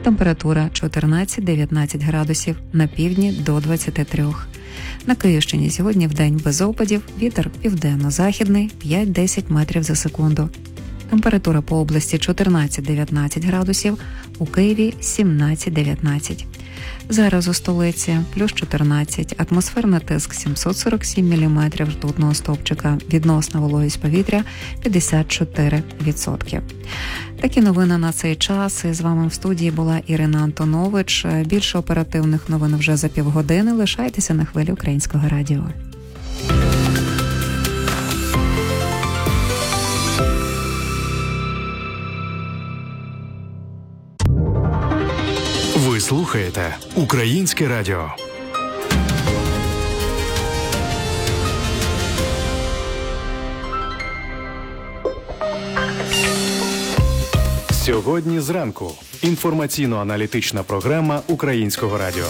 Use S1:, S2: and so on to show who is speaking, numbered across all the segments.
S1: Температура 14-19 градусів, на півдні до 23. На Київщині сьогодні вдень без опадів, вітер південно-західний 5-10 метрів за секунду. Температура по області 14-19 градусів, у Києві 17-19. Зараз у столиці плюс 14, атмосферний тиск 747 мм ртутного стовпчика, відносна вологість повітря 54%. Такі новини на цей час. І з вами в студії була Ірина Антонович. Більше оперативних новин вже за півгодини. Лишайтеся на хвилі Українського радіо.
S2: Ви слухаєте Українське радіо. Сьогодні зранку. Інформаційно-аналітична програма Українського радіо.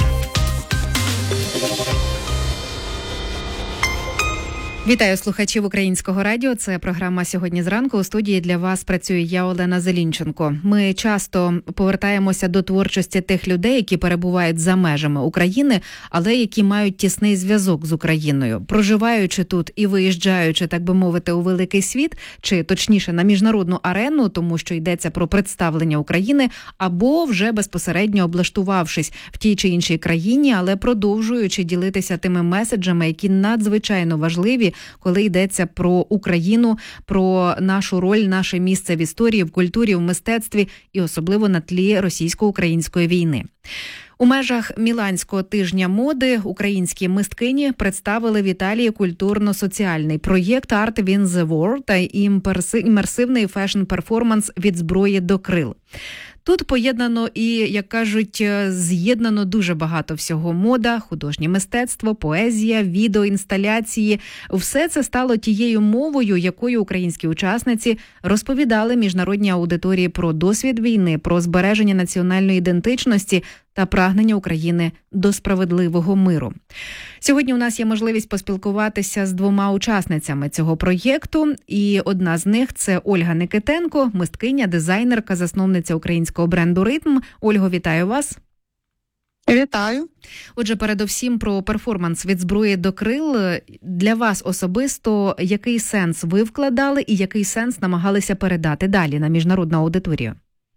S1: Вітаю слухачів Українського радіо. Це програма «Сьогодні зранку». У студії для вас працює я, Олена Зелінченко. Ми часто повертаємося до творчості тих людей, які перебувають за межами України, але які мають тісний зв'язок з Україною. Проживаючи тут і виїжджаючи, так би мовити, у великий світ, чи точніше на міжнародну арену, тому що йдеться про представлення України, або вже безпосередньо облаштувавшись в тій чи іншій країні, але продовжуючи ділитися тими меседжами, які надзвичайно важливі, коли йдеться про Україну, про нашу роль, наше місце в історії, в культурі, в мистецтві і особливо на тлі російсько-української війни. У межах Міланського тижня моди українські мисткині представили в Італії культурно-соціальний проєкт «Art Wins the War» та імерсивний фешн-перформанс «Від зброї до крил». Тут поєднано і, як кажуть, з'єднано дуже багато всього. Мода, художнє мистецтво, поезія, відеоінсталяції. Все це стало тією мовою, якою українські учасниці розповідали міжнародній аудиторії про досвід війни, про збереження національної ідентичності та прагнення України до справедливого миру. Сьогодні у нас є можливість поспілкуватися з двома учасницями цього проєкту, і одна з них – це Ольга Никитенко, мисткиня, дизайнерка, засновниця українського бренду «Ритм». Ольго, вітаю вас.
S3: Вітаю.
S1: Отже, передовсім про перформанс «Від зброї до крил». Для вас особисто який сенс ви вкладали і який сенс намагалися передати далі на міжнародну аудиторію?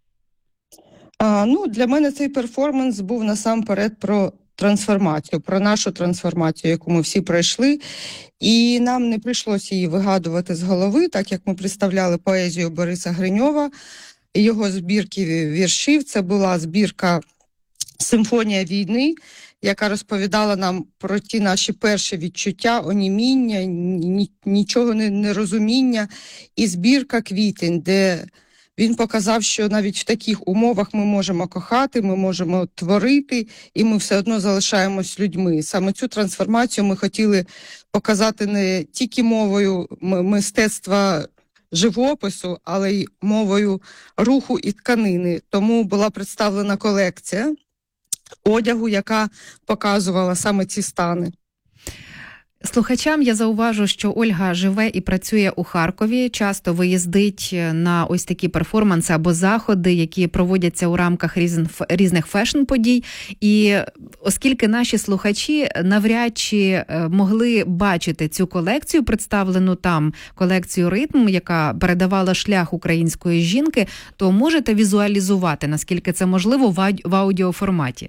S3: Для мене цей перформанс був насамперед про трансформацію, про нашу трансформацію, яку ми всі пройшли. І нам не прийшлося її вигадувати з голови, так як ми представляли поезію Бориса Гриньова, його збірки віршів. Це була збірка «Симфонія війни», яка розповідала нам про ті наші перші відчуття, оніміння, нічого не розуміння. І збірка «Квітень», де він показав, що навіть в таких умовах ми можемо кохати, ми можемо творити, і ми все одно залишаємось людьми. Саме цю трансформацію ми хотіли показати не тільки мовою мистецтва живопису, але й мовою руху і тканини. Тому була представлена колекція одягу, яка показувала саме ці стани.
S1: Слухачам я зауважу, що Ольга живе і працює у Харкові, часто виїздить на ось такі перформанси або заходи, які проводяться у рамках різних фешн-подій. І оскільки наші слухачі навряд чи могли бачити цю колекцію, представлену там, колекцію «Ритм», яка передавала шлях української жінки, то можете візуалізувати, наскільки це можливо, в аудіоформаті?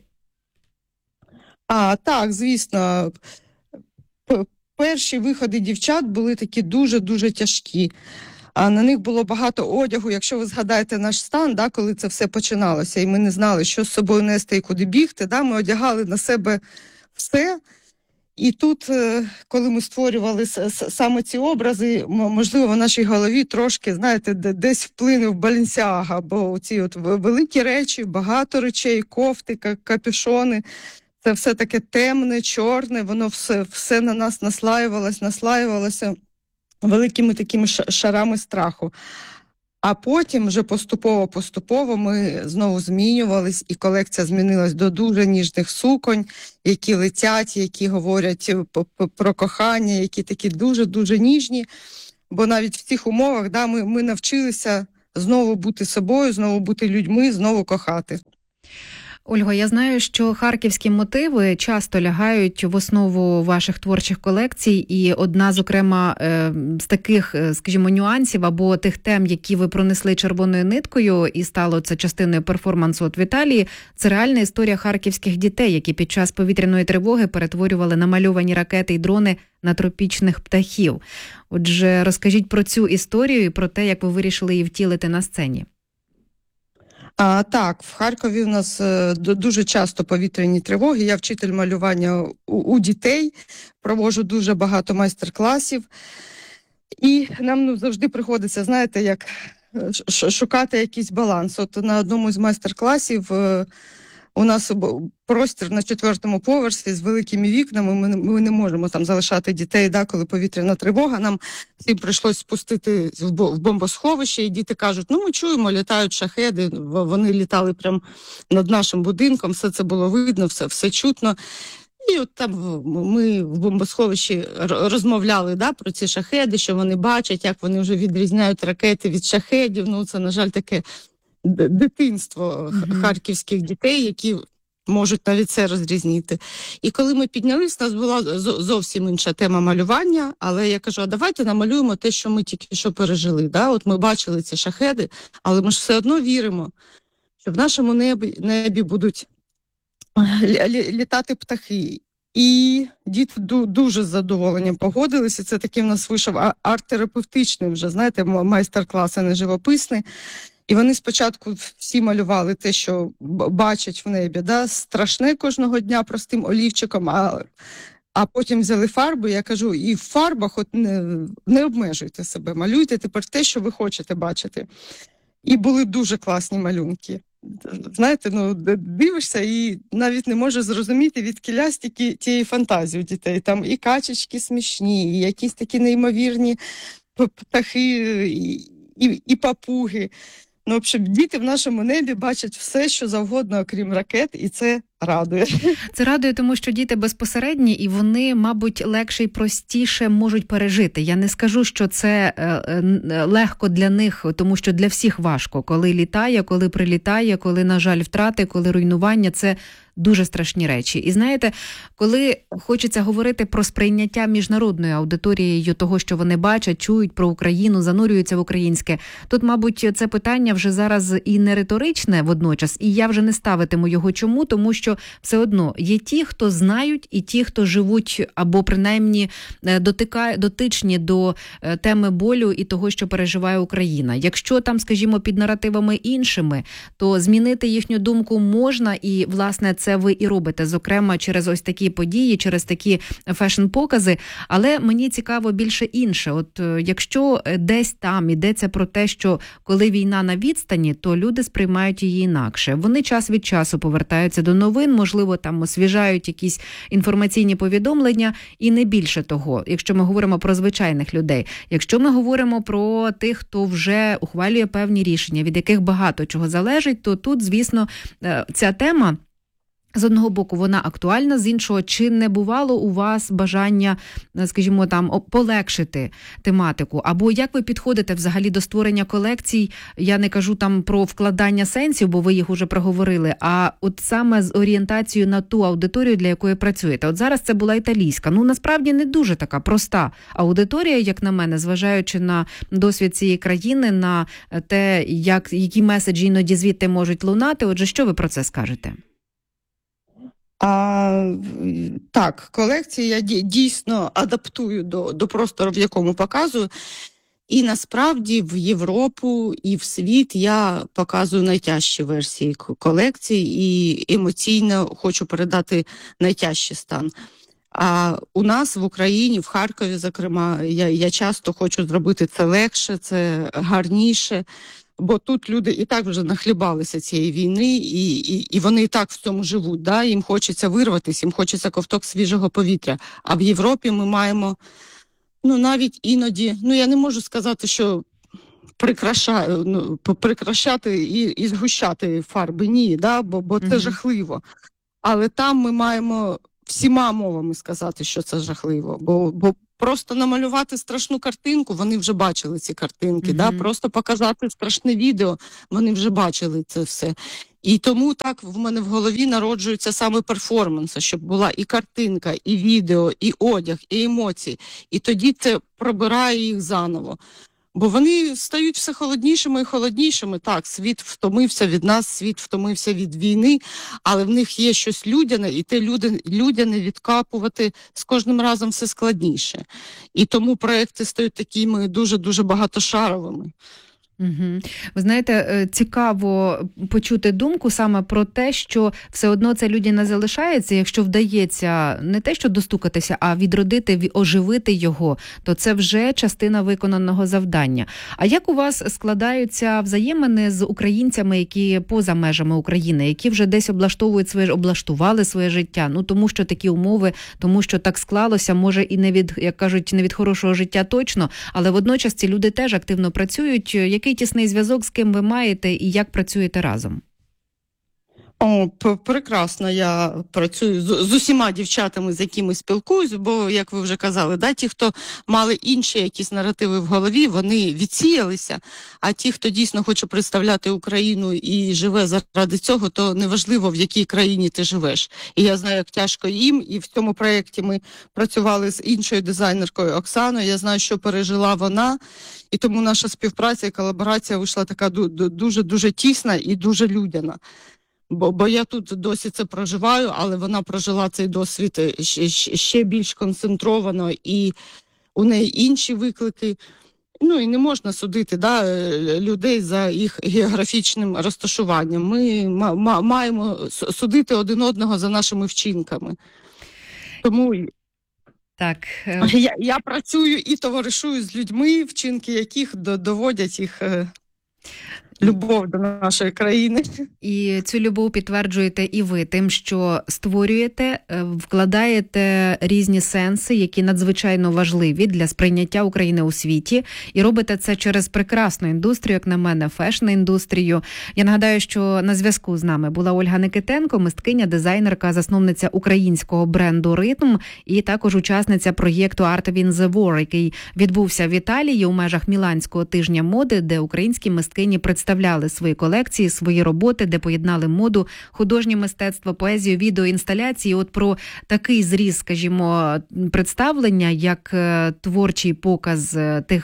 S3: Так, звісно. Перші виходи дівчат були такі дуже-дуже тяжкі. На них було багато одягу. Якщо ви згадаєте наш стан, коли це все починалося, і ми не знали, що з собою нести і куди бігти, ми одягали на себе все. І тут, коли ми створювали саме ці образи, можливо, в нашій голові трошки, десь вплинув Баленсіага, бо ці великі речі, багато речей, кофти, капюшони – це все таке темне, чорне, воно все на нас наслаювалося великими такими шарами страху. А потім вже поступово ми знову змінювались, і колекція змінилась до дуже ніжних суконь, які летять, які говорять про кохання, які такі дуже-дуже ніжні. Бо навіть в цих умовах ми навчилися знову бути собою, знову бути людьми, знову кохати.
S1: Ольго, я знаю, що харківські мотиви часто лягають в основу ваших творчих колекцій, і одна, зокрема, з таких, скажімо, нюансів або тих тем, які ви пронесли червоною ниткою, і стало це частиною перформансу от в Італії, це реальна історія харківських дітей, які під час повітряної тривоги перетворювали намальовані ракети і дрони на тропічних птахів. Отже, розкажіть про цю історію і про те, як ви вирішили її втілити на сцені.
S3: Так, в Харкові у нас дуже часто повітряні тривоги. Я вчитель малювання у дітей, проводжу дуже багато майстер-класів. І нам завжди приходиться, знаєте, як шукати якийсь баланс. От на одному з майстер-класів у нас простір на 4-му поверсі з великими вікнами, ми не можемо там залишати дітей, коли повітряна тривога. Нам всім прийшлось спустити в бомбосховище, і діти кажуть, ми чуємо, літають шахеди, вони літали прямо над нашим будинком, все це було видно, все чутно. І от там ми в бомбосховищі розмовляли про ці шахеди, що вони бачать, як вони вже відрізняють ракети від шахедів. Це, на жаль, таке дитинство харківських дітей, які можуть навіть це розрізнити. І коли ми піднялись, у нас була зовсім інша тема малювання, але я кажу, а давайте намалюємо те, що ми тільки що пережили. От ми бачили ці шахеди, але ми ж все одно віримо, що в нашому небі будуть літати птахи. І діти дуже з задоволенням погодилися. Це такий в нас вийшов арт-терапевтичний вже, знаєте, майстер-клас, а не живописний. І вони спочатку всі малювали те, що бачать в небі, страшне кожного дня простим олівчиком, а потім взяли фарбу, я кажу, і в фарбах не обмежуйте себе, малюйте тепер те, що ви хочете бачити. І були дуже класні малюнки. Знаєте, дивишся і навіть не можеш зрозуміти, відкіля стільки тієї фантазії у дітей. Там і качечки смішні, і якісь такі неймовірні птахи, і папуги. В общем, діти в нашому небі бачать все, що завгодно, окрім ракет, і це радує.
S1: Це радує, тому що діти безпосередні, і вони, мабуть, легше і простіше можуть пережити. Я не скажу, що це легко для них, тому що для всіх важко. Коли літає, коли прилітає, коли, на жаль, втрати, коли руйнування – це дуже страшні речі. І знаєте, коли хочеться говорити про сприйняття міжнародною аудиторією того, що вони бачать, чують про Україну, занурюються в українське, тут, мабуть, це питання вже зараз і не риторичне водночас, і я вже не ставитиму його чому, тому що все одно є ті, хто знають, і ті, хто живуть або принаймні дотичні до теми болю і того, що переживає Україна. Якщо там, скажімо, під наративами іншими, то змінити їхню думку можна, і, власне, це ви і робите, зокрема, через ось такі події, через такі фешн-покази. Але мені цікаво більше інше. От якщо десь там йдеться про те, що коли війна на відстані, то люди сприймають її інакше. Вони час від часу повертаються до новин, можливо, там освіжають якісь інформаційні повідомлення і не більше того, якщо ми говоримо про звичайних людей. Якщо ми говоримо про тих, хто вже ухвалює певні рішення, від яких багато чого залежить, то тут, звісно, ця тема, з одного боку, вона актуальна, з іншого, чи не бувало у вас бажання, скажімо, там, полегшити тематику? Або як ви підходите взагалі до створення колекцій? Я не кажу там про вкладання сенсів, бо ви їх уже проговорили, а от саме з орієнтацією на ту аудиторію, для якої працюєте. От зараз це була італійська. Насправді не дуже така проста аудиторія, як на мене, зважаючи на досвід цієї країни, на те, які меседжі іноді звідти можуть лунати. Отже, що ви про це скажете?
S3: Так, колекції я дійсно адаптую до простору, в якому показую. І насправді в Європу і в світ я показую найтяжчі версії колекції і емоційно хочу передати найтяжчий стан. А у нас в Україні, в Харкові, зокрема, я часто хочу зробити це легше, це гарніше. Бо тут люди і так вже нахлібалися цієї війни, і вони і так в цьому живуть. Їм хочеться вирватися, їм хочеться ковток свіжого повітря. А в Європі ми маємо, навіть іноді, я не можу сказати, що прикрашати і згущати фарби, ні, бо це жахливо. Але там ми маємо всіма мовами сказати, що це жахливо, бо просто намалювати страшну картинку, вони вже бачили ці картинки,
S1: Мгм.
S3: да? Просто показати страшне відео, вони вже бачили це все. І тому так в мене в голові народжуються саме перформанси, щоб була і картинка, і відео, і одяг, і емоції. І тоді це пробирає їх заново. Бо вони стають все холоднішими і холоднішими. Так, світ втомився від нас, світ втомився від війни, але в них є щось людяне, і те людяне відкапувати з кожним разом все складніше. І тому проекти стають такими дуже-дуже багатошаровими.
S1: Угу. Ви знаєте, цікаво почути думку саме про те, що все одно це людина залишається, якщо вдається не те, що достукатися, а відродити, оживити його, то це вже частина виконаного завдання. А як у вас складаються взаємини з українцями, які поза межами України, які вже десь облаштували своє життя? Ну, тому що такі умови, тому що так склалося, може і не від, як кажуть, не від хорошого життя точно, але водночас ці люди теж активно працюють. Який тісний зв'язок, з ким ви маєте і як працюєте разом?
S3: Прекрасно, я працюю з усіма дівчатами, з якими спілкуюсь, бо, як ви вже казали, да, ті, хто мали інші якісь наративи в голові, вони відсіялися, а ті, хто дійсно хоче представляти Україну і живе заради цього, то неважливо, в якій країні ти живеш. І я знаю, як тяжко їм, і в цьому проєкті ми працювали з іншою дизайнеркою Оксаною, я знаю, що пережила вона, і тому наша співпраця і колаборація вийшла така дуже-дуже тісна і дуже людяна. Бо я тут досі це проживаю, але вона прожила цей досвід ще більш концентровано, і у неї інші виклики. Ну і не можна судити людей за їх географічним розташуванням. Ми маємо судити один одного за нашими вчинками. Тому
S1: так.
S3: Я працюю і товаришую з людьми, вчинки яких доводять їх любов до нашої країни.
S1: І цю любов підтверджуєте і ви тим, що створюєте, вкладаєте різні сенси, які надзвичайно важливі для сприйняття України у світі. І робите це через прекрасну індустрію, як на мене, фешн-індустрію. Я нагадаю, що на зв'язку з нами була Ольга Никитенко, мисткиня, дизайнерка, засновниця українського бренду «Ритм» і також учасниця проєкту «Art in the War», який відбувся в Італії у межах Міланського тижня моди, де українські мисткині представляли свої колекції, свої роботи, де поєднали моду, художнє мистецтво, поезію, відео, інсталяції. От про такий зріз, скажімо, представлення, як творчий показ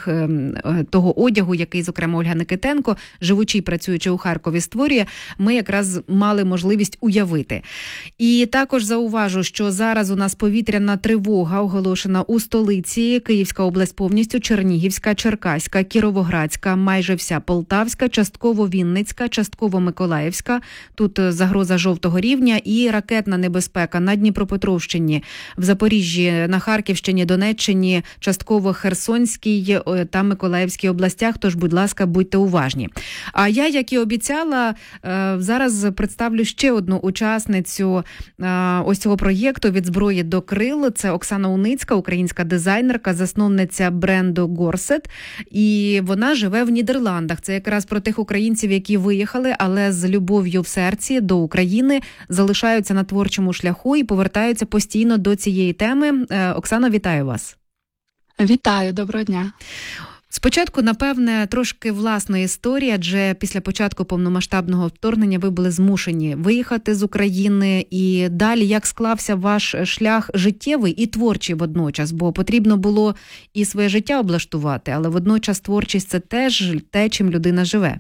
S1: того одягу, який, зокрема, Ольга Никитенко, живучи і працюючи у Харкові, створює, ми якраз мали можливість уявити. І також зауважу, що зараз у нас повітряна тривога оголошена у столиці. Київська область повністю, Чернігівська, Черкаська, Кіровоградська, майже вся Полтавська, частково Вінницька, частково Миколаївська. Тут загроза жовтого рівня і ракетна небезпека на Дніпропетровщині, в Запоріжжі, на Харківщині, Донеччині, частково Херсонській та Миколаївській областях. Тож, будь ласка, будьте уважні. А я, як і обіцяла, зараз представлю ще одну учасницю ось цього проєкту «Від зброї до крил». Це Оксана Уницька, українська дизайнерка, засновниця бренду Горсет. І вона живе в Нідерландах. Це якраз про тих українців, які виїхали, але з любов'ю в серці до України, залишаються на творчому шляху і повертаються постійно до цієї теми. Оксано, вітаю вас.
S4: Вітаю, доброго дня.
S1: Спочатку, напевне, трошки власна історія, адже після початку повномасштабного вторгнення ви були змушені виїхати з України. І далі, як склався ваш шлях життєвий і творчий водночас? Бо потрібно було і своє життя облаштувати, але водночас творчість – це теж те, чим людина живе.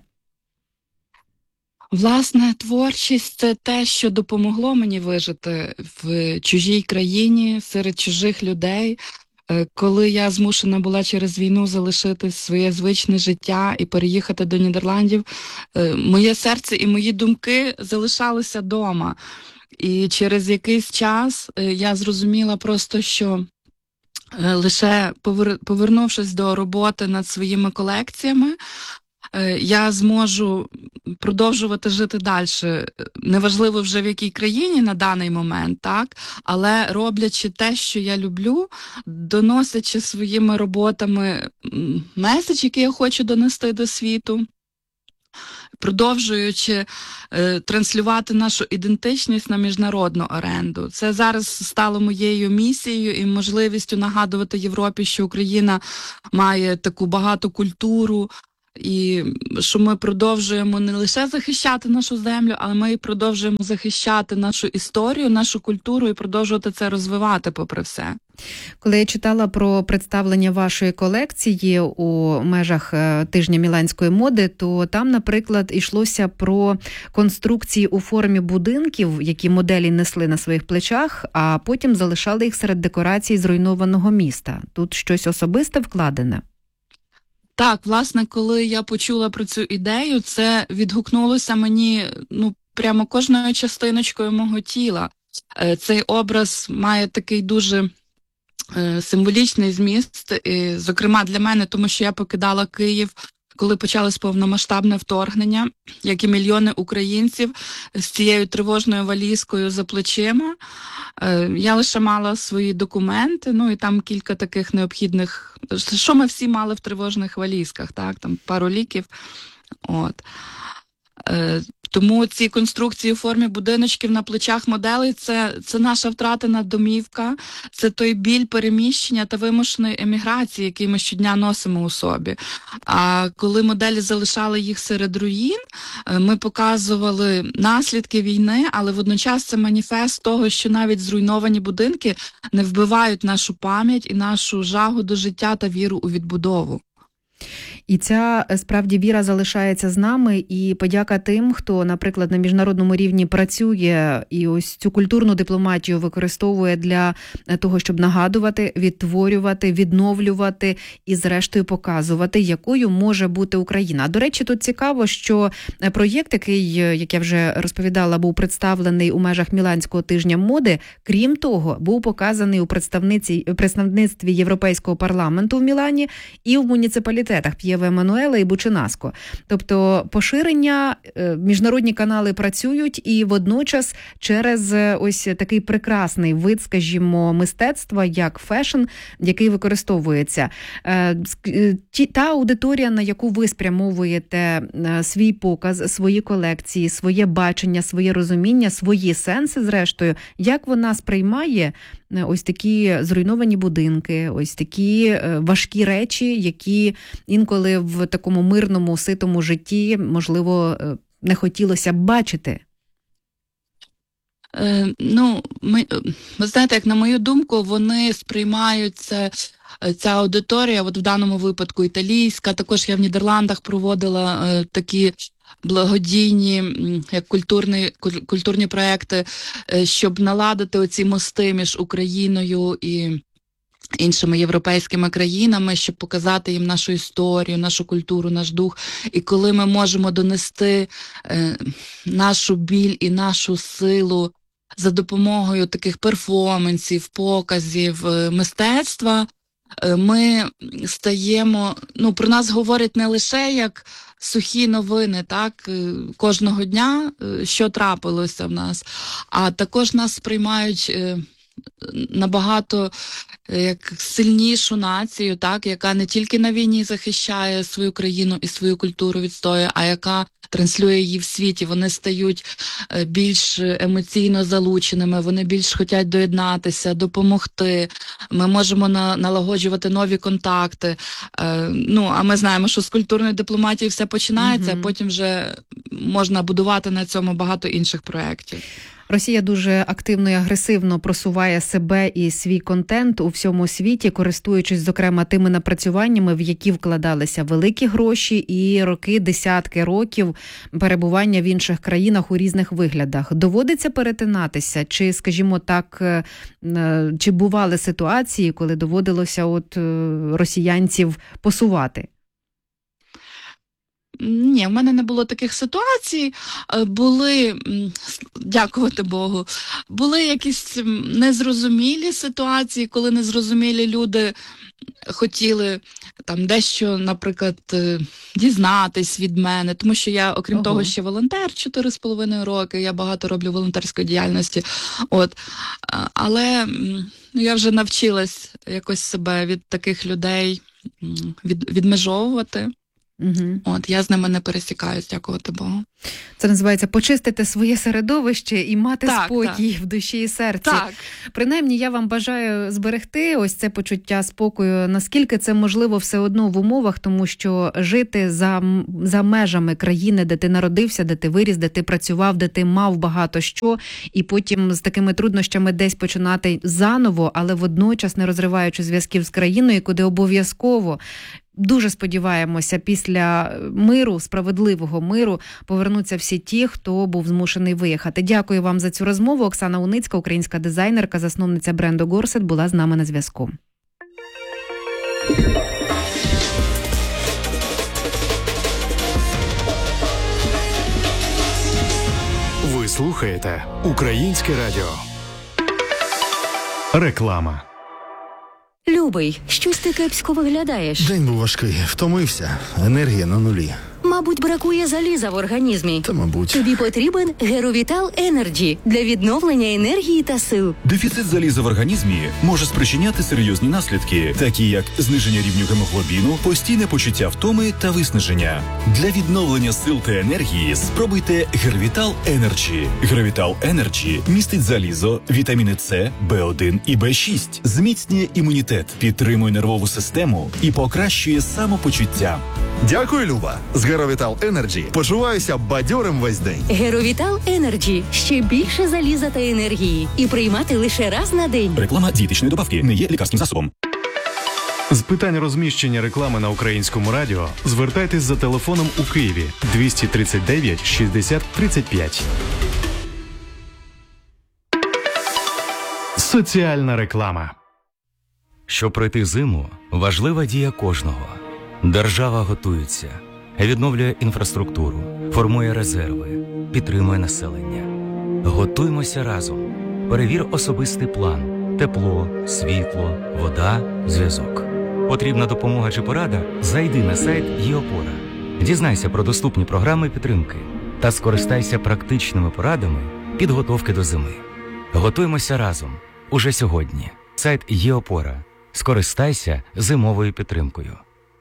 S4: Власне, творчість – це те, що допомогло мені вижити в чужій країні, серед чужих людей. Коли я змушена була через війну залишити своє звичне життя і переїхати до Нідерландів, моє серце і мої думки залишалися вдома. І через якийсь час я зрозуміла просто, що лише повернувшись до роботи над своїми колекціями, я зможу продовжувати жити далі, неважливо вже в якій країні на даний момент, так, але роблячи те, що я люблю, доносячи своїми роботами меседж, який я хочу донести до світу, продовжуючи транслювати нашу ідентичність на міжнародну оренду. Це зараз стало моєю місією і можливістю нагадувати Європі, що Україна має таку багату культуру, і що ми продовжуємо не лише захищати нашу землю, але ми і продовжуємо захищати нашу історію, нашу культуру і продовжувати це розвивати попри все.
S1: Коли я читала про представлення вашої колекції у межах тижня міланської моди, то там, наприклад, йшлося про конструкції у формі будинків, які моделі несли на своїх плечах, а потім залишали їх серед декорацій зруйнованого міста. Тут щось особисте вкладене?
S4: Так, власне, коли я почула про цю ідею, це відгукнулося мені, прямо кожною частиночкою мого тіла. Цей образ має такий дуже символічний зміст, і, зокрема для мене, тому що я покидала Київ, коли почалось повномасштабне вторгнення, як і мільйони українців з цією тривожною валізкою за плечима. Я лише мала свої документи, і там кілька таких необхідних, що ми всі мали в тривожних валізках, так, там пару ліків. От. Тому ці конструкції у формі будиночків на плечах моделей це наша втратена домівка, це той біль переміщення та вимушеної еміграції, який ми щодня носимо у собі. А коли моделі залишали їх серед руїн, ми показували наслідки війни, але водночас це маніфест того, що навіть зруйновані будинки не вбивають нашу пам'ять і нашу жагу до життя та віру у відбудову.
S1: І ця, справді, віра залишається з нами, і подяка тим, хто, наприклад, на міжнародному рівні працює і ось цю культурну дипломатію використовує для того, щоб нагадувати, відтворювати, відновлювати і, зрештою, показувати, якою може бути Україна. До речі, тут цікаво, що проєкт, який, як я вже розповідала, був представлений у межах Міланського тижня моди, крім того, був показаний у представництві Європейського парламенту в Мілані і в муніципалітетах П'єве Еммануеле і Бучинаско. Тобто поширення, міжнародні канали працюють і водночас через ось такий прекрасний вид, скажімо, мистецтва, як фешн, який використовується. Та аудиторія, на яку ви спрямовуєте свій показ, свої колекції, своє бачення, своє розуміння, свої сенси, зрештою, як вона сприймає ось такі зруйновані будинки, ось такі важкі речі, які інколи в такому мирному, ситому житті, можливо, не хотілося б бачити?
S4: Ви знаєте, як на мою думку, вони сприймаються, ця аудиторія, от в даному випадку італійська, також я в Нідерландах проводила такі благодійні, як культурні проекти, щоб наладити оці мости між Україною і іншими європейськими країнами, щоб показати їм нашу історію, нашу культуру, наш дух. І коли ми можемо донести нашу біль і нашу силу за допомогою таких перформансів, показів, мистецтва, ми стаємо, про нас говорять не лише як сухі новини, так, кожного дня, що трапилося в нас, а також нас сприймають набагато як сильнішу націю, так, яка не тільки на війні захищає свою країну і свою культуру відстоює, а яка транслює її в світі. Вони стають більш емоційно залученими, вони більш хочуть доєднатися, допомогти. Ми можемо налагоджувати нові контакти. А ми знаємо, що з культурної дипломатії все починається, а потім вже можна будувати на цьому багато інших проєктів.
S1: Росія дуже активно і агресивно просуває себе і свій контент у всьому світі, користуючись, зокрема, тими напрацюваннями, в які вкладалися великі гроші і десятки років перебування в інших країнах у різних виглядах. Доводиться перетинатися? Чи, скажімо так, чи бували ситуації, коли доводилося росіянців посувати?
S4: Ні, в мене не було таких ситуацій. Були, дякувати Богу, були якісь незрозумілі ситуації, коли незрозумілі люди хотіли там дещо, наприклад, дізнатись від мене, тому що я, окрім того, ще волонтер 4,5 роки, я багато роблю волонтерської діяльності. Але я вже навчилась якось себе від таких людей відмежовувати. От, я з ними не пересікаюсь, дякувати Богу.
S1: Це називається почистити своє середовище і мати спокій в душі і серці.
S4: Так.
S1: Принаймні, я вам бажаю зберегти ось це почуття спокою, наскільки це можливо все одно в умовах, тому що жити за межами країни, де ти народився, де ти виріс, де ти працював, де ти мав багато що, і потім з такими труднощами десь починати заново, але водночас не розриваючи зв'язків з країною, куди обов'язково, дуже сподіваємося, після миру, справедливого миру, повернуться всі ті, хто був змушений виїхати. Дякую вам за цю розмову. Оксана Уницька, українська дизайнерка, засновниця бренду Горсет, була з нами на зв'язку.
S2: Ви слухаєте Українське радіо. Реклама.
S5: Любий, щось ти кепсько виглядаєш.
S6: День був важкий, втомився, енергія на нулі.
S5: Мабуть, бракує заліза в організмі.
S6: Та, мабуть.
S5: Тобі потрібен Геровітал Енерджі для відновлення енергії та сил.
S7: Дефіцит заліза в організмі може спричиняти серйозні наслідки, такі як зниження рівню гемоглобіну, постійне почуття втоми та виснаження. Для відновлення сил та енергії спробуйте Геровітал Енерджі. Геровітал Енерджі містить залізо, вітаміни С, В1 і В6, зміцнює імунітет, підтримує нервову систему і покращує самопочуття.
S6: Дякую, Люба. З Геровітал Енерджі почуваюся бадьорим весь день.
S5: Геровітал Енерджі. Ще більше заліза та енергії. І приймати лише раз на день.
S7: Реклама дієтичної добавки не є лікарським засобом.
S2: З питань розміщення реклами на Українському радіо звертайтесь за телефоном у Києві 239 60 35. Соціальна реклама.
S8: Щоб пройти зиму, важлива дія кожного. Держава готується, відновлює інфраструктуру, формує резерви, підтримує населення. Готуймося разом. Перевір особистий план. Тепло, світло, вода, зв'язок. Потрібна допомога чи порада? Зайди на сайт ЄОпора. Дізнайся про доступні програми підтримки та скористайся практичними порадами підготовки до зими. Готуймося разом. Уже сьогодні. Сайт ЄОпора. Скористайся зимовою підтримкою.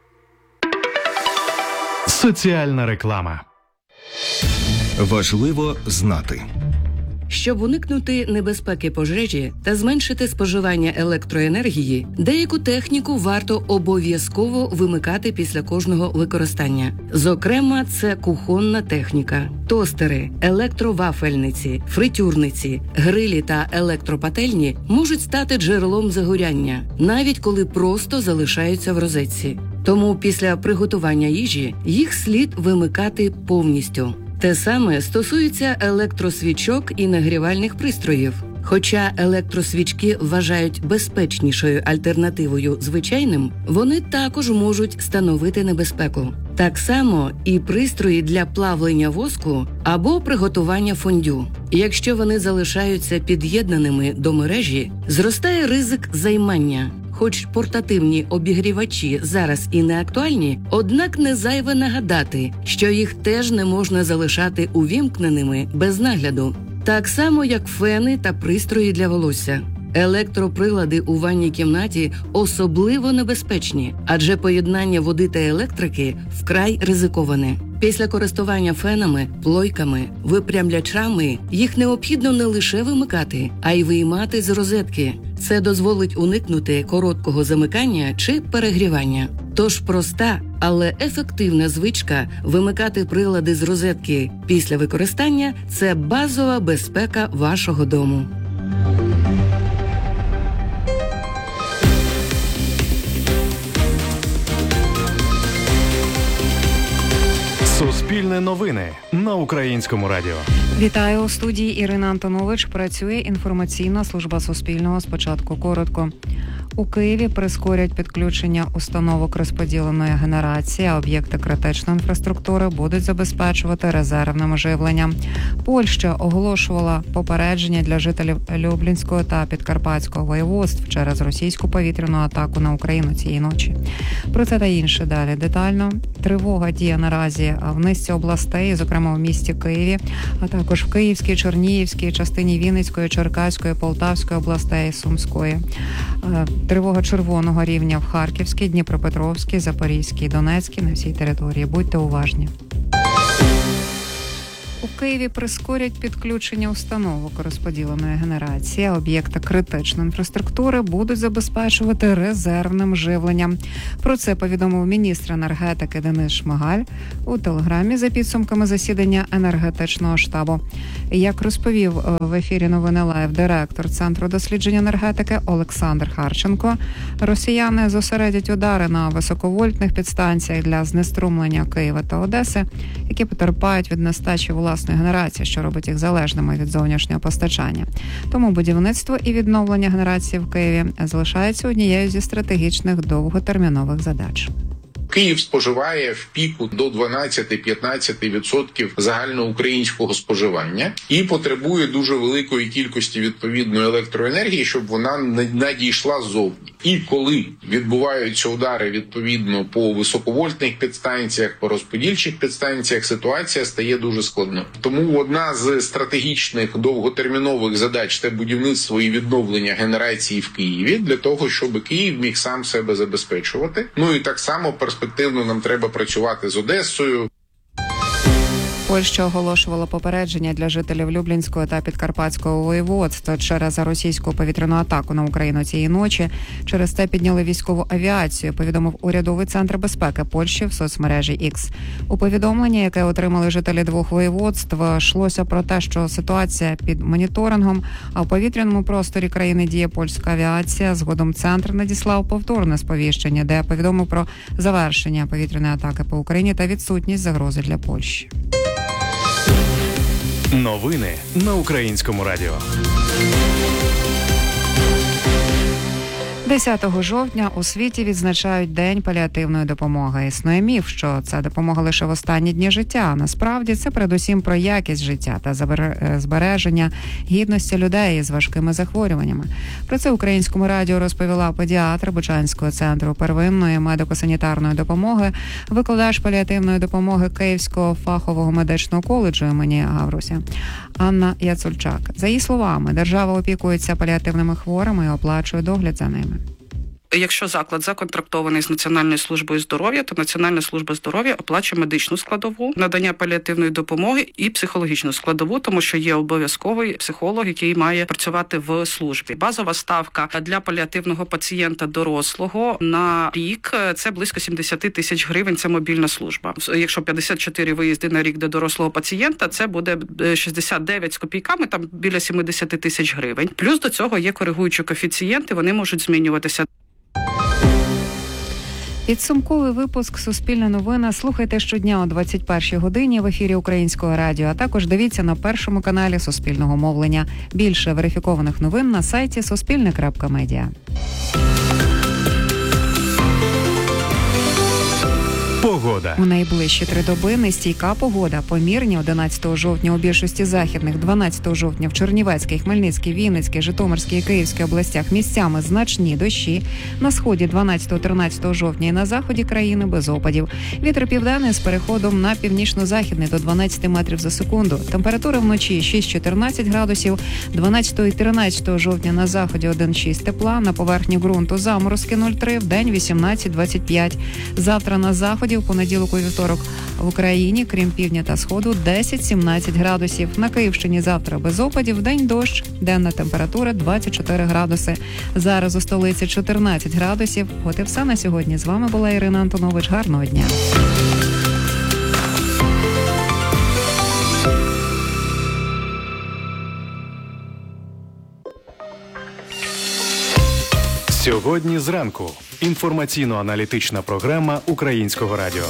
S2: Соціальна реклама.
S9: Важливо знати.
S10: Щоб уникнути небезпеки пожежі та зменшити споживання електроенергії, деяку техніку варто обов'язково вимикати після кожного використання. Зокрема, це кухонна техніка, тостери, електровафельниці, фритюрниці, грилі та електропательні можуть стати джерелом загоряння, навіть коли просто залишаються в розетці. Тому після приготування їжі їх слід вимикати повністю. Те саме стосується електросвічок і нагрівальних пристроїв. Хоча електросвічки вважають безпечнішою альтернативою звичайним, вони також можуть становити небезпеку. Так само і пристрої для плавлення воску або приготування фондю. Якщо вони залишаються під'єднаними до мережі, зростає ризик займання. Хоч портативні обігрівачі зараз і не актуальні, однак не зайве нагадати, що їх теж не можна залишати увімкненими без нагляду. Так само, як фени та пристрої для волосся. Електроприлади у ванній кімнаті особливо небезпечні, адже поєднання води та електрики вкрай ризиковане. Після користування фенами, плойками, випрямлячами їх необхідно не лише вимикати, а й виймати з розетки. Це дозволить уникнути короткого замикання чи перегрівання. Тож проста, але ефективна звичка вимикати прилади з розетки після використання – це базова безпека вашого дому.
S2: Суспільне новини на Українському радіо.
S1: Вітаю, у студії Ірина Антонович. Працює інформаційна служба Суспільного. Спочатку коротко. У Києві прискорять підключення установок розподіленої генерації, а об'єкти критичної інфраструктури будуть забезпечувати резервним живленням. Польща оголошувала попередження для жителів Люблінського та Підкарпатського воєводств через російську повітряну атаку на Україну цієї ночі. Про це та інше далі детально. Тривога діє наразі в низці областей, зокрема в місті Києві, а також в Київській, Чернігівській, частині Вінницької, Черкаської, Полтавської областей, Сумської. Тривога червоного рівня в Харківській, Дніпропетровській, Запорізькій, Донецькій, на всій території. Будьте уважні. У Києві прискорять підключення установок розподіленої генерації. Об'єкти критичної інфраструктури будуть забезпечувати резервним живленням. Про це повідомив міністр енергетики Денис Шмигаль у телеграмі за підсумками засідання енергетичного штабу. Як розповів в ефірі «Новини Лайв» директор Центру досліджень енергетики Олександр Харченко, росіяни зосередять удари на високовольтних підстанціях для знеструмлення Києва та Одеси, які потерпають від нестачі власної генерації, що робить їх залежними від зовнішнього постачання. Тому будівництво і відновлення генерації в Києві залишається однією зі стратегічних довготермінових задач.
S9: Київ споживає в піку до 12-15% загальноукраїнського споживання і потребує дуже великої кількості відповідної електроенергії, щоб вона надійшла ззовні. І коли відбуваються удари відповідно по високовольтних підстанціях, по розподільчих підстанціях, ситуація стає дуже складною. Тому одна з стратегічних довготермінових задач – це будівництво і відновлення генерації в Києві, для того, щоб Київ міг сам себе забезпечувати. Ну і так само перспективно нам треба працювати з Одесою.
S1: Польща оголошувала попередження для жителів Люблінського та Підкарпатського воєводств через російську повітряну атаку на Україну цієї ночі. Через це підняли військову авіацію, повідомив урядовий центр безпеки Польщі в соцмережі X. У повідомленні, яке отримали жителі двох воєводств, йшлося про те, що ситуація під моніторингом, а в повітряному просторі країни діє польська авіація. Згодом центр надіслав повторне сповіщення, де повідомив про завершення повітряної атаки по Україні та відсутність загрози для Польщі.
S2: Новини на Українському радіо.
S1: 10 жовтня у світі відзначають День паліативної допомоги. Існує міф, що ця допомога лише в останні дні життя. Насправді це передусім про якість життя та збереження гідності людей з важкими захворюваннями. Про це Українському радіо розповіла педіатр Бучанського центру первинної медико-санітарної допомоги, викладач паліативної допомоги Київського фахового медичного коледжу імені Гавруся Анна Яцульчак. За її словами, держава опікується паліативними хворими і оплачує догляд за ними.
S11: Якщо заклад законтрактований з Національною службою здоров'я, то Національна служба здоров'я оплачує медичну складову, надання паліативної допомоги і психологічну складову, тому що є обов'язковий психолог, який має працювати в службі. Базова ставка для паліативного пацієнта дорослого на рік – це близько 70 тисяч гривень, це мобільна служба. Якщо 54 виїзди на рік до дорослого пацієнта, це буде 69 з копійками, там біля 70 тисяч гривень. Плюс до цього є коригуючі коефіцієнти, вони можуть змінюватися.
S1: Підсумковий випуск «Суспільне новини» слухайте щодня о 21-й годині в ефірі Українського радіо, а також дивіться на першому каналі Суспільного мовлення. Більше верифікованих новин на сайті suspilne.media.
S2: Погода.
S1: У найближчі 3 доби нестійка погода. Помірні 11 жовтня у більшості західних, 12 жовтня в Чернівецькій, Хмельницькій, Вінницькій, Житомирській і Київській областях місцями значні дощі. На сході 12-13 жовтня і на заході країни без опадів. Вітер південний з переходом на північно-західний до 12 метрів за секунду. Температура вночі 6-14 градусів, 12 і 13 жовтня на заході 1-6 тепла, на поверхні ґрунту заморозки 0,3, вдень 18-25. Завтра на заході в понеділок і вівторок в Україні, крім півдня та сходу, 10-17 градусів. На Київщині завтра без опадів, вдень дощ, денна температура 24 градуси. Зараз у столиці 14 градусів. От і все на сьогодні. З вами була Ірина Антонович. Гарного дня.
S2: Сьогодні зранку. Інформаційно-аналітична програма Українського радіо.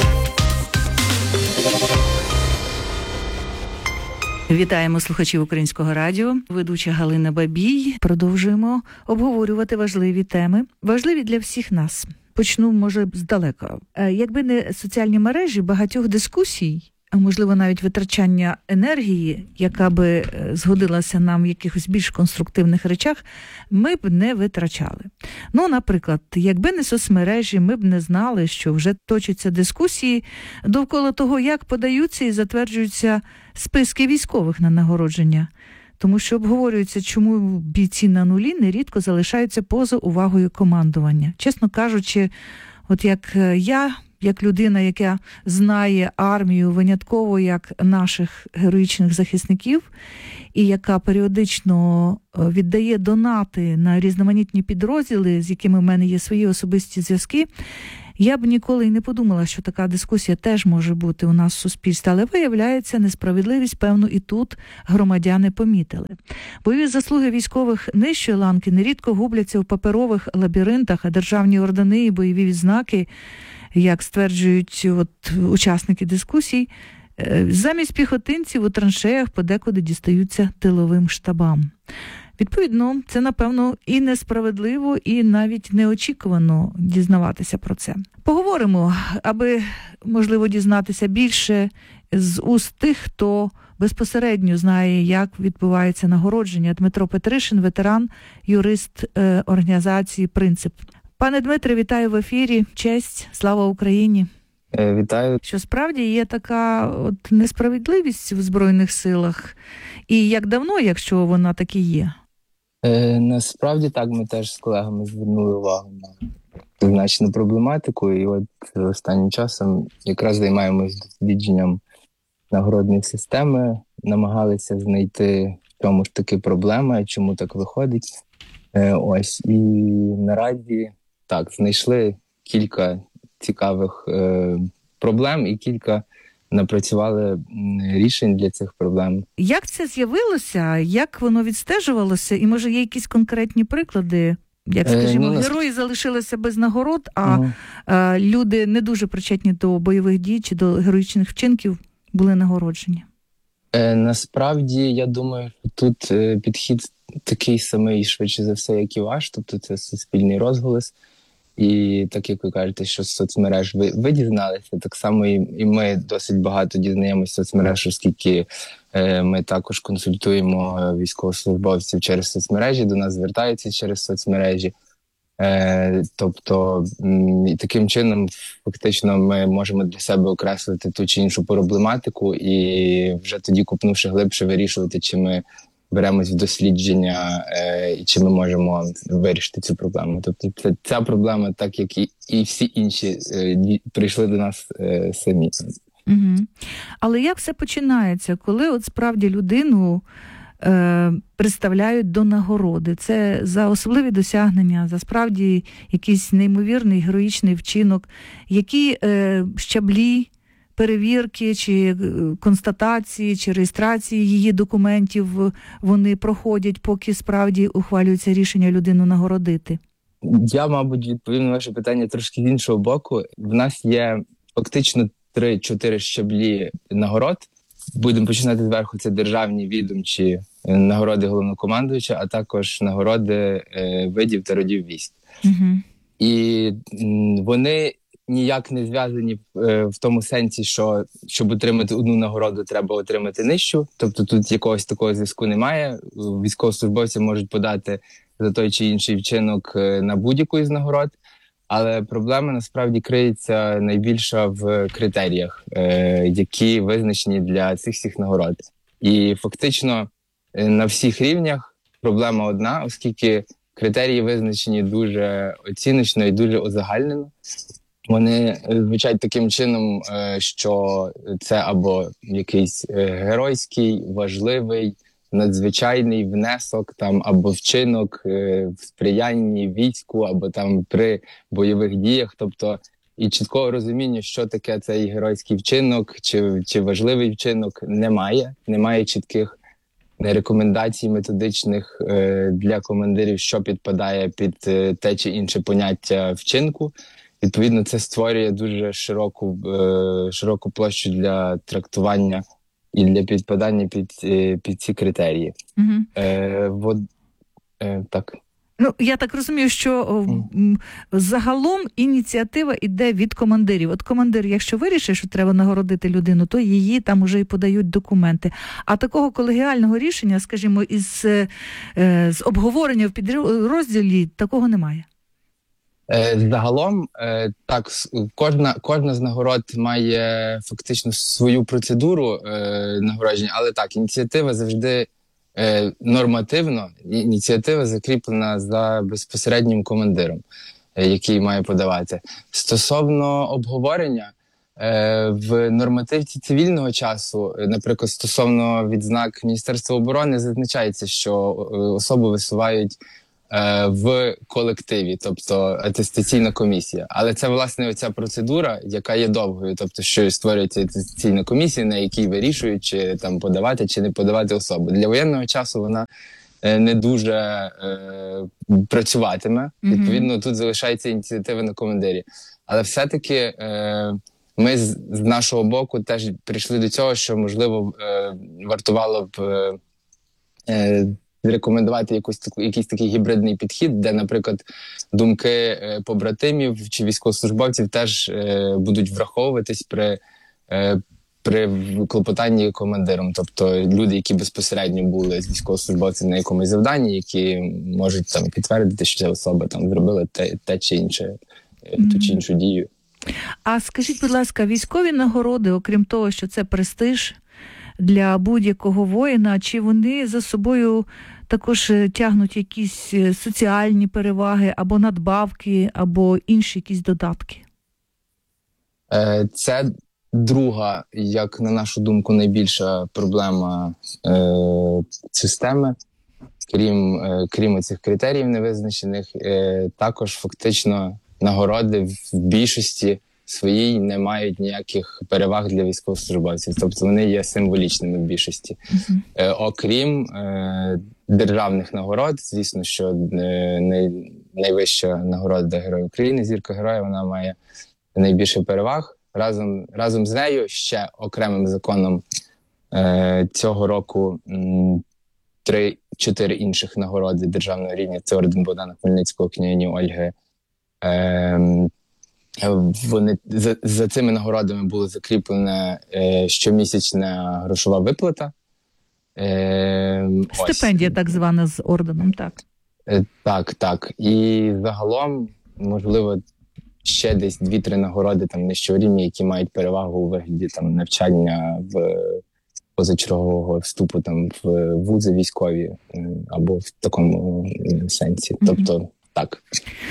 S12: Вітаємо слухачів Українського радіо. Ведуча Галина Бабій. Продовжуємо обговорювати важливі теми. Важливі для всіх нас. Почну, може, здалека. Якби не соціальні мережі, багатьох дискусій, а можливо навіть витрачання енергії, яка би згодилася нам в якихось більш конструктивних речах, ми б не витрачали. Ну, наприклад, якби не соцмережі, ми б не знали, що вже точаться дискусії довкола того, як подаються і затверджуються списки військових на нагородження. тому що обговорюється, чому бійці на нулі нерідко залишаються поза увагою командування. Чесно кажучи, от як людина, яка знає армію винятково як наших героїчних захисників, і яка періодично віддає донати на різноманітні підрозділи, з якими в мене є свої особисті зв'язки, я б ніколи й не подумала, що така дискусія теж може бути у нас в суспільстві, але виявляється, несправедливість, певно, і тут громадяни помітили. Бойові заслуги військових нижчої ланки нерідко губляться в паперових лабіринтах, а державні ордени і бойові відзнаки, як стверджують учасники дискусій, замість піхотинців у траншеях подекуди дістаються тиловим штабам. Відповідно, це, напевно, і несправедливо, і навіть неочікувано дізнаватися про це. Поговоримо, аби, можливо, дізнатися більше з уст тих, хто безпосередньо знає, як відбувається нагородження. Дмитро Петришин, ветеран, юрист організації «Принцип». Пане Дмитре, вітаю в ефірі. Честь, слава Україні.
S13: Вітаю.
S12: Що справді є така несправедливість в Збройних силах? І як давно, якщо вона таки є?
S13: Насправді так, ми теж з колегами звернули увагу на зазначену проблематику, і от останнім часом якраз займаємось дослідженням нагородної системи, намагалися знайти, в чому ж таки проблема, чому так виходить. Ось, і наразі так, знайшли кілька цікавих проблем і кілька напрацювали рішень для цих проблем.
S12: Як це з'явилося? Як воно відстежувалося? І, може, є якісь конкретні приклади? Як, скажімо, герої залишилися без нагород, а люди не дуже причетні до бойових дій чи до героїчних вчинків були нагороджені?
S13: Насправді, я думаю, тут підхід такий самий, швидше за все, як і ваш, тобто це суспільний розголос. І так, як ви кажете, що з соцмереж ви дізналися, так само і ми досить багато дізнаємося з соцмереж, оскільки ми також консультуємо військовослужбовців через соцмережі, до нас звертаються через соцмережі. Тобто, таким чином, фактично, ми можемо для себе окреслити ту чи іншу проблематику і вже тоді, копнувши глибше, вирішувати, чи ми беремось в дослідження і чи ми можемо вирішити цю проблему. Тобто ця проблема, так як і всі інші, прийшли до нас самі.
S12: Угу. Але як все починається, коли от справді людину представляють до нагороди? Це за особливі досягнення, за справді якийсь неймовірний героїчний вчинок, які щаблі перевірки, чи констатації, чи реєстрації її документів вони проходять, поки справді ухвалюється рішення людину нагородити?
S13: Я, мабуть, відповім на ваше питання трошки з іншого боку. В нас є фактично 3-4 щаблі нагород. Будемо починати зверху. Це державні відомчі нагороди головнокомандуюча, а також нагороди видів та родів військ.
S12: Угу.
S13: І вони ніяк не зв'язані в тому сенсі, що щоб отримати одну нагороду, треба отримати нижчу. Тобто тут якогось такого зв'язку немає. Військовослужбовці можуть подати за той чи інший вчинок на будь-яку із нагород. Але проблема насправді криється найбільша в критеріях, які визначені для цих всіх нагород. І фактично на всіх рівнях проблема одна, оскільки критерії визначені дуже оціночно і дуже узагальнено. Вони звучать таким чином, що це або якийсь геройський, важливий, надзвичайний внесок, там, або вчинок в сприянні війську, або там при бойових діях. Тобто і чіткого розуміння, що таке цей геройський вчинок, чи важливий вчинок, немає. Немає чітких рекомендацій методичних для командирів, що підпадає під те чи інше поняття вчинку. Відповідно, це створює дуже широку площу для трактування і для підпадання під ці критерії.
S12: Угу.
S13: Так.
S12: Ну, я так розумію, що загалом ініціатива йде від командирів. От командир, якщо вирішить, що треба нагородити людину, то її там уже і подають документи. А такого колегіального рішення, скажімо, з обговорення в підрозділі, такого немає.
S13: Загалом, так, кожна з нагород має фактично свою процедуру нагородження, але так, ініціатива завжди нормативно ініціатива закріплена за безпосереднім командиром, який має подавати. Стосовно обговорення, в нормативці цивільного часу, наприклад, стосовно відзнак Міністерства оборони, зазначається, що особу висувають в колективі, тобто атестаційна комісія. Але це, власне, оця процедура, яка є довгою, тобто, що створюється атестаційна комісія, на якій вирішують, чи там подавати, чи не подавати особу. Для воєнного часу вона не дуже працюватиме. Відповідно, тут залишається ініціатива на командирі. Але все-таки ми з нашого боку теж прийшли до цього, що, можливо, вартувало б рекомендувати якийсь такий гібридний підхід, де, наприклад, думки побратимів чи військовослужбовців теж будуть враховуватись при клопотанні командиром. Тобто люди, які безпосередньо були з військовослужбовців на якомусь завданні, які можуть там підтвердити, що ця особа там зробила те чи інше, ту чи іншу дію.
S12: А скажіть, будь ласка, військові нагороди, окрім того, що це престиж для будь-якого воїна, чи вони за собою також тягнуть якісь соціальні переваги або надбавки, або інші якісь додатки?
S13: Це друга, як на нашу думку, найбільша проблема системи. Крім цих критеріїв невизначених, також фактично нагороди в більшості своїй не мають ніяких переваг для військовослужбовців. Тобто вони є символічними в більшості. Окрім державних нагород, звісно, що найвища нагорода Герой України, Зірка Героя, вона має найбільше переваг. Разом з нею ще окремим законом цього року 3-4 інших нагороди державного рівня. Це орден Богдана Хмельницького, княгині Ольги. Вони за цими нагородами була закріплена щомісячна грошова виплата.
S12: Стипендія так звана з орденом, так?
S13: Так. І загалом, можливо, ще десь 2-3 нагороди там нижчого рівня, які мають перевагу у вигляді там навчання в позачергового вступу там в вузи військові або в такому сенсі. Тобто, так,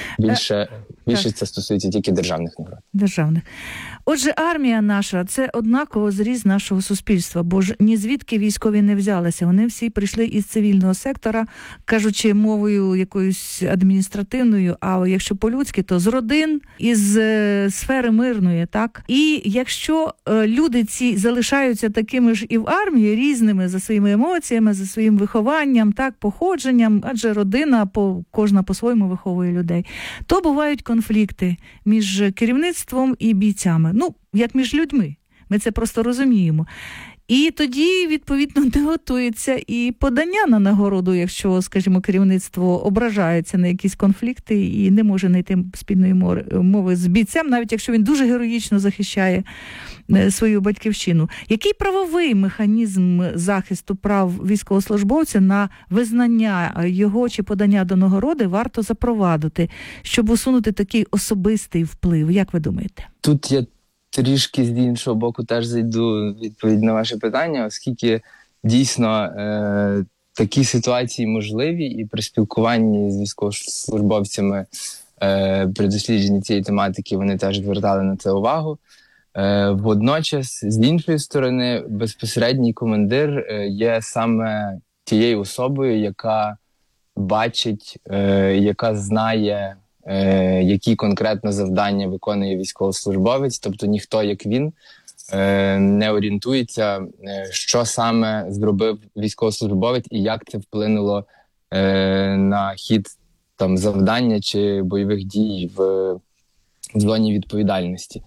S13: більше це стосується тільки державних нагород.
S12: Державних. Отже, армія наша – це однаково зріз нашого суспільства, бо ж ні звідки військові не взялися. Вони всі прийшли із цивільного сектора, кажучи мовою якоюсь адміністративною, а якщо по-людськи, то з родин, із сфери мирної, так? І якщо люди ці залишаються такими ж і в армії, різними за своїми емоціями, за своїм вихованням, так, походженням, адже родина кожна по-своєму виховує людей, то бувають конфлікти між керівництвом і бійцями. Ну, як між людьми. Ми це просто розуміємо. І тоді, відповідно, не готується і подання на нагороду, якщо, скажімо, керівництво ображається на якісь конфлікти і не може знайти спільної мови з бійцем, навіть якщо він дуже героїчно захищає свою батьківщину. Який правовий механізм захисту прав військовослужбовця на визнання його чи подання до нагороди варто запровадити, щоб усунути такий особистий вплив? Як ви думаєте?
S13: Тут я трішки з іншого боку теж зайду відповідь на ваше питання, оскільки дійсно такі ситуації можливі, і при спілкуванні з військовослужбовцями при дослідженні цієї тематики вони теж звертали на це увагу. Водночас, з іншої сторони, безпосередній командир є саме тією особою, яка бачить, яка знає, які конкретно завдання виконує військовослужбовець, тобто ніхто, як він, не орієнтується, що саме зробив військовослужбовець і як це вплинуло на хід там завдання чи бойових дій в зоні відповідальності.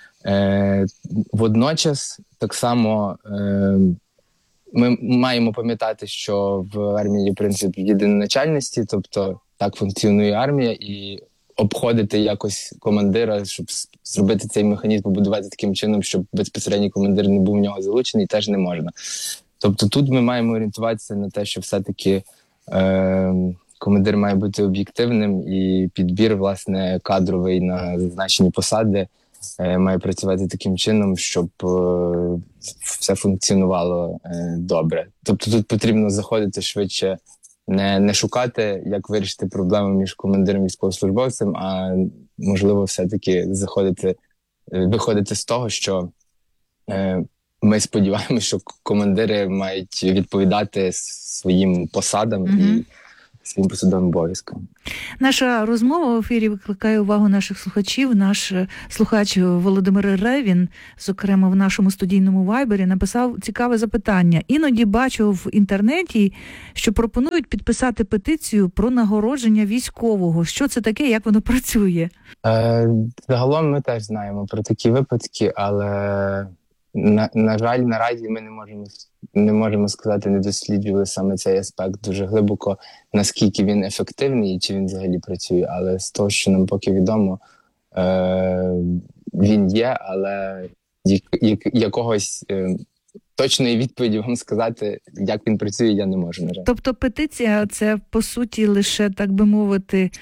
S13: Водночас, так само ми маємо пам'ятати, що в армії є принцип єдиноначальності, тобто так функціонує армія, і обходити якось командира, щоб зробити цей механізм, побудувати таким чином, щоб безпосередній командир не був в нього залучений, теж не можна. Тобто тут ми маємо орієнтуватися на те, що все-таки командир має бути об'єктивним, і підбір, власне, кадровий на зазначені посади має працювати таким чином, щоб все функціонувало добре. Тобто тут потрібно заходити швидше, не шукати, як вирішити проблему між командиром і військовослужбовцем, а можливо все-таки виходити з того, що ми сподіваємося, що командири мають відповідати своїм посадам і своїм посадовим обов'язкам.
S12: Наша розмова в ефірі викликає увагу наших слухачів. Наш слухач Володимир Ревін, зокрема в нашому студійному вайбері, написав цікаве запитання. Іноді бачу в інтернеті, що пропонують підписати петицію про нагородження військового. Що це таке, як воно працює?
S13: Загалом ми теж знаємо про такі випадки, але на жаль, наразі ми не можемо сказати, не досліджували саме цей аспект дуже глибоко, наскільки він ефективний і чи він взагалі працює. Але з того, що нам поки відомо, він є, але якогось точної відповіді вам сказати, як він працює, я не можу, на жаль.
S12: Тобто петиція – це, по суті, лише, так би мовити,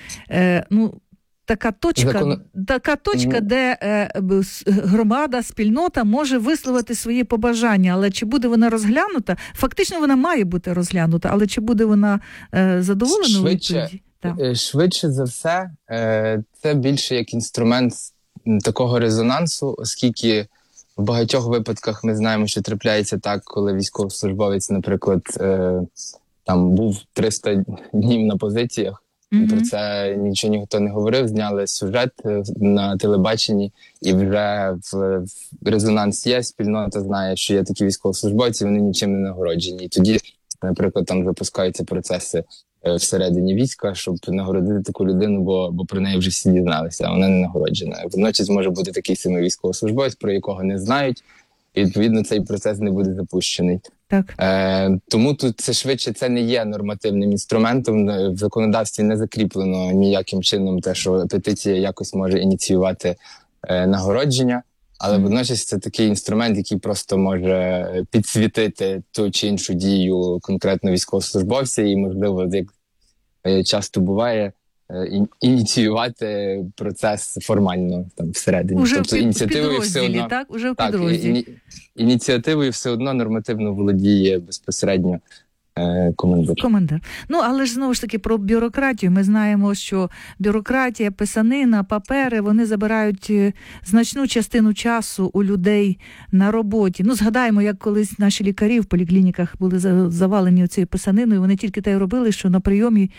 S12: така точка, де громада, спільнота може висловити свої побажання, але чи буде вона розглянута? Фактично вона має бути розглянута, але чи буде вона задоволена у відповіді?
S13: Швидше за все, це більше як інструмент такого резонансу, оскільки в багатьох випадках ми знаємо, що трапляється так, коли військовослужбовець, наприклад, там був 300 днів на позиціях, про це нічого ніхто не говорив, зняли сюжет на телебаченні, і вже в резонанс є, спільнота знає, що є такі військовослужбовці, вони нічим не нагороджені. І тоді, наприклад, там запускаються процеси всередині війська, щоб нагородити таку людину, бо про неї вже всі дізналися, а вона не нагороджена. Водночас може бути такий самий військовослужбовець, про якого не знають, і, відповідно, цей процес не буде запущений.
S12: Так.
S13: Тому тут це не є нормативним інструментом. В законодавстві не закріплено ніяким чином те, що петиція якось може ініціювати нагородження, але водночас це такий інструмент, який просто може підсвітити ту чи іншу дію конкретно військовослужбовця і, можливо, як часто буває, ініціювати процес формально там всередині.
S12: Уже
S13: тобто ініціативою все одно,
S12: так? Уже в підрозділі.
S13: Ініціативою все одно нормативно володіє безпосередньо командир.
S12: Ну, але ж знову ж таки про бюрократію. Ми знаємо, що бюрократія, писанина, папери, вони забирають значну частину часу у людей на роботі. Ну, згадаємо, як колись наші лікарі в поліклініках були завалені цією писаниною, вони тільки те й робили, що на прийомі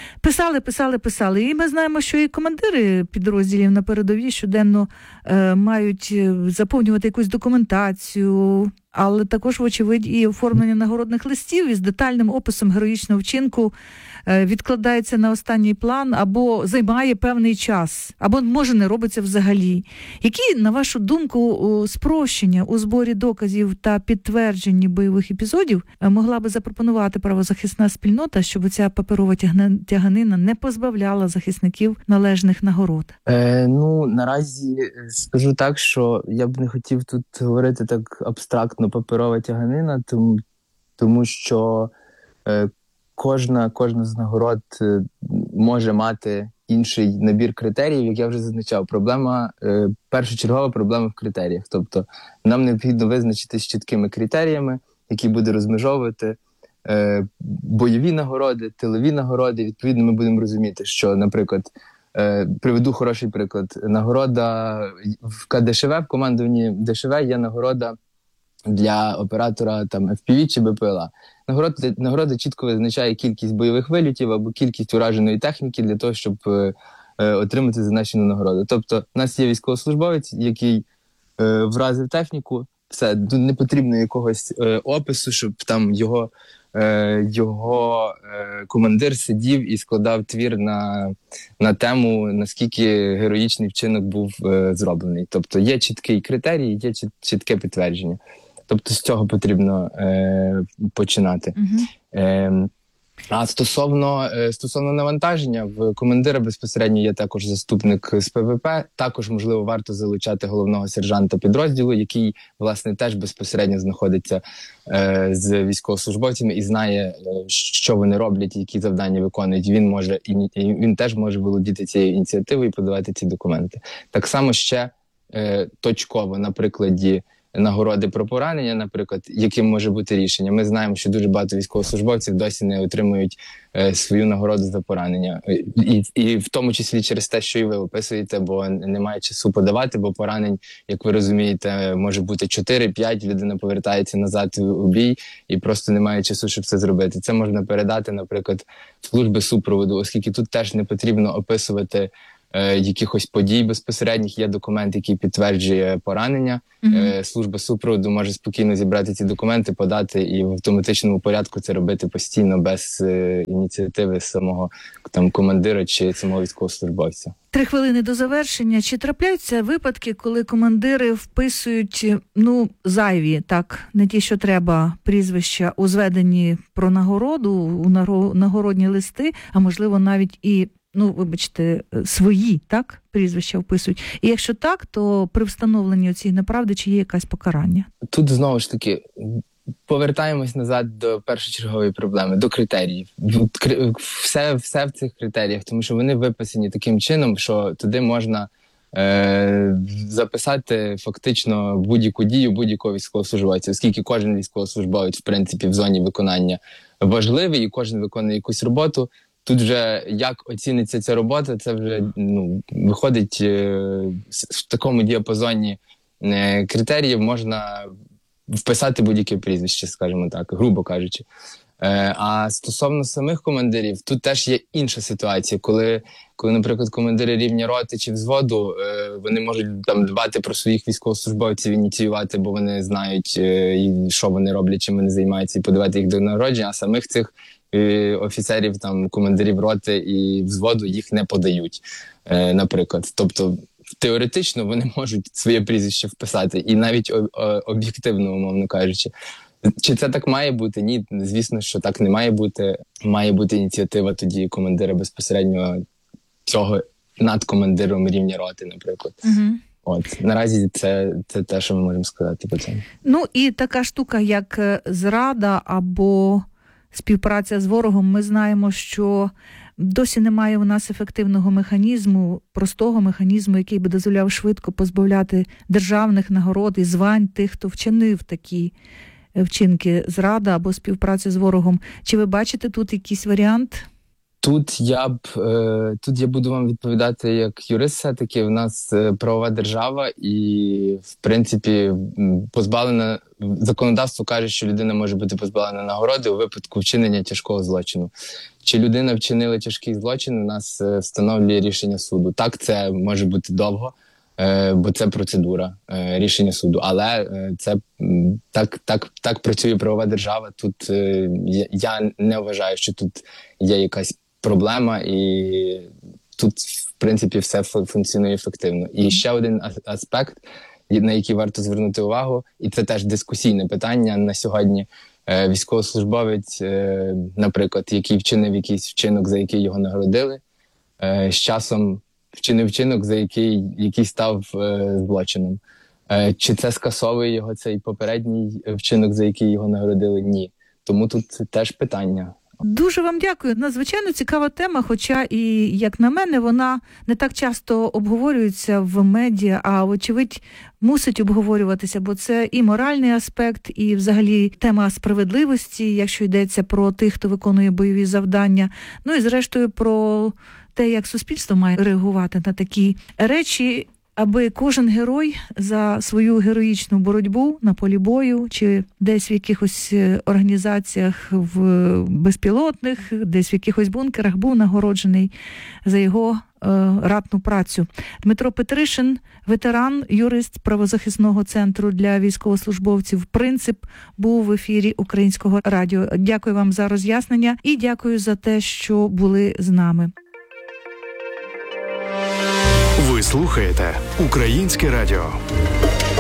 S12: писали. І ми знаємо, що і командири підрозділів на передовій щоденно мають заповнювати якусь документацію, але також, вочевидь, і оформлення нагородних листів із детальним описом героїчного вчинку відкладається на останній план або займає певний час, або, може, не робиться взагалі. Які, на вашу думку, спрощення у зборі доказів та підтвердженні бойових епізодів могла би запропонувати правозахисна спільнота, щоб ця паперова тяганина не позбавляла захисників належних нагород?
S13: Наразі скажу так, що я б не хотів тут говорити так абстрактно паперова тяганина, тому що кожна з нагород може мати інший набір критеріїв, як я вже зазначав. Першочергова проблема в критеріях. Тобто нам необхідно визначити з чіткими критеріями, які буде розмежовувати бойові нагороди, тилові нагороди. Відповідно, ми будемо розуміти, що, наприклад, приведу хороший приклад. Нагорода в КДШВ, в командуванні ДШВ є нагорода для оператора там FPV чи БПЛА. Нагорода чітко визначає кількість бойових вильотів або кількість ураженої техніки для того, щоб отримати зазначену нагороду. Тобто, в нас є військовослужбовець, який вразив техніку, все, не потрібно якогось опису, щоб там його командир сидів і складав твір на тему, наскільки героїчний вчинок був зроблений. Тобто є чіткий критерій, є чітке підтвердження. Тобто з цього потрібно починати. А стосовно навантаження, в командира безпосередньо є також заступник з ПВП. Також, можливо, варто залучати головного сержанта підрозділу, який, власне, теж безпосередньо знаходиться з військовослужбовцями і знає, що вони роблять, які завдання виконують. Він теж може володіти цією ініціативою і подавати ці документи. Так само ще точково на прикладі нагороди про поранення, наприклад, яким може бути рішення. Ми знаємо, що дуже багато військовослужбовців досі не отримують свою нагороду за поранення. І в тому числі через те, що і ви описуєте, бо немає часу подавати, бо поранень, як ви розумієте, може бути 4-5, людина повертається назад у бій і просто немає часу, щоб це зробити. Це можна передати, наприклад, в служби супроводу, оскільки тут теж не потрібно описувати якихось подій безпосередніх, є документ, який підтверджує поранення. Служба супроводу може спокійно зібрати ці документи, подати і в автоматичному порядку це робити постійно, без ініціативи самого там командира чи самого військовослужбовця.
S12: 3 хвилини до завершення. Чи трапляються випадки, коли командири вписують, зайві, так, не ті, що треба, прізвища у зведенні про нагороду, у нагородні листи, а можливо навіть і свої, так, прізвища вписують. І якщо так, то при встановленні цієї неправди чи є якесь покарання?
S13: Тут знову ж таки повертаємось назад до першочергової проблеми, до критеріїв. Все в цих критеріях, тому що вони виписані таким чином, що туди можна записати фактично будь-яку дію будь-якого військовослужбовця, оскільки кожен військовослужбовець, в принципі, в зоні виконання важливий і кожен виконує якусь роботу. Тут вже як оціниться ця робота, це вже виходить в такому діапазоні критеріїв, можна вписати будь-яке прізвище, скажімо так, грубо кажучи. А стосовно самих командирів, тут теж є інша ситуація, коли, наприклад, командири рівня роти чи взводу, вони можуть там дбати про своїх військовослужбовців, ініціювати, бо вони знають, що вони роблять, чим вони займаються, і подавати їх до нагородження, а самих цих офіцерів, там, командирів роти і взводу їх не подають, наприклад. Тобто, теоретично вони можуть своє прізвище вписати, і навіть об'єктивно, умовно кажучи. Чи це так має бути? Ні, звісно, що так не має бути. Має бути ініціатива тоді командира безпосередньо цього над командиром рівня роти, наприклад. От, наразі це те, що ми можемо сказати по цьому.
S12: І така штука, як зрада або співпраця з ворогом, ми знаємо, що досі немає у нас ефективного механізму, простого механізму, який би дозволяв швидко позбавляти державних нагород і звань тих, хто вчинив такі вчинки зрада або співпраці з ворогом. Чи ви бачите тут якийсь варіант?
S13: Тут я буду вам відповідати як юрист, все-таки в нас правова держава і, в принципі, позбавлена, законодавство каже, що людина може бути позбавлена нагороди у випадку вчинення тяжкого злочину. Чи людина вчинила тяжкий злочин, у нас встановлює рішення суду. Так, це може бути довго, бо це процедура рішення суду, але це так працює правова держава. Тут я не вважаю, що тут є якась проблема, і тут, в принципі, все функціонує ефективно. І ще один аспект, на який варто звернути увагу, і це теж дискусійне питання на сьогодні. Військовослужбовець, наприклад, який вчинив якийсь вчинок, за який його нагородили, з часом вчинив вчинок, за який став злочином. Чи це скасовує його цей попередній вчинок, за який його нагородили? Ні. Тому тут теж питання.
S12: Дуже вам дякую. Надзвичайно цікава тема, хоча і, як на мене, вона не так часто обговорюється в медіа, а, вочевидь, мусить обговорюватися, бо це і моральний аспект, і взагалі тема справедливості, якщо йдеться про тих, хто виконує бойові завдання. І, зрештою, про те, як суспільство має реагувати на такі речі, аби кожен герой за свою героїчну боротьбу на полі бою чи десь в якихось організаціях в безпілотних, десь в якихось бункерах був нагороджений за його ратну працю. Дмитро Петришин, ветеран, юрист правозахисного центру для військовослужбовців «Принцип», був в ефірі Українського радіо. Дякую вам за роз'яснення і дякую за те, що були з нами.
S2: Ви слухаєте Українське радіо.